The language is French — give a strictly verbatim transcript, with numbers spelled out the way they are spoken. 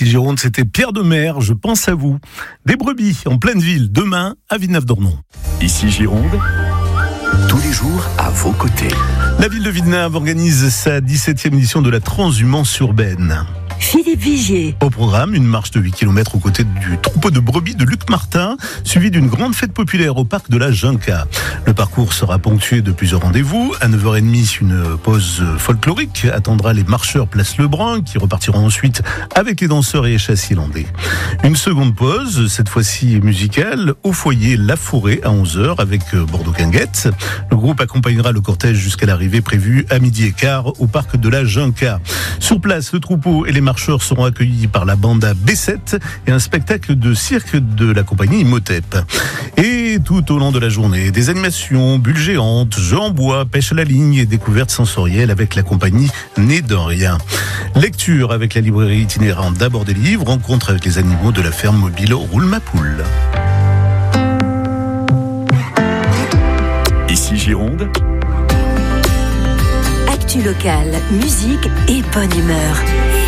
Ici Gironde, c'était Pierre Demers, je pense à vous. Des brebis en pleine ville, demain à Villeneuve-d'Ornon. Ici Gironde, tous les jours à vos côtés. La ville de Villeneuve organise sa dix-septième édition de la transhumance urbaine. Philippe Vigier. Au programme, une marche de huit kilomètres aux côtés du troupeau de brebis de Luc Martin, suivi d'une grande fête populaire au parc de la Junca. Le parcours sera ponctué de plusieurs rendez-vous. À neuf heures trente, une pause folklorique attendra les marcheurs place Lebrun, qui repartiront ensuite avec les danseurs et les chassilandais. Une seconde pause, cette fois-ci musicale, au foyer La Forêt à onze heures avec Bordeaux-Quinguette. Le groupe accompagnera le cortège jusqu'à l'arrivée prévue à midi et quart au parc de la Junca. Sur place, le troupeau et les marcheurs seront accueillis par la banda B sept et un spectacle de cirque de la compagnie Imhotep. Et tout au long de la journée, des animations, bulles géantes, jeux en bois, pêche à la ligne et découvertes sensorielles avec la compagnie Né de Rien. Lecture avec la librairie itinérante d'Abord des livres, rencontre avec les animaux de la ferme mobile Roule-ma-Poule. Ici Gironde, Actu locale, musique et bonne humeur.